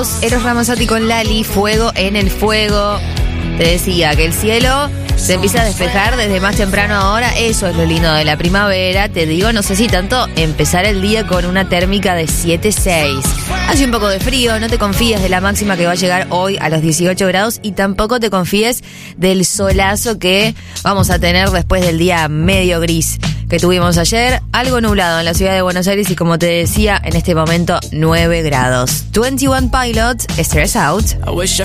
grados. Eros Ramazzotti con Lali, fuego en el fuego. Te decía que el cielo se empieza a despejar desde más temprano ahora. Eso es lo lindo de la primavera. Te digo, no sé si tanto empezar el día con una térmica de 7-6. Hace un poco de frío, no te confíes de la máxima que va a llegar hoy a los 18 grados y tampoco te confíes del solazo que vamos a tener después del día medio gris que tuvimos ayer. Algo nublado en la ciudad de Buenos Aires y, como te decía, en este momento 9 grados. 21 Pilots, Stress Out.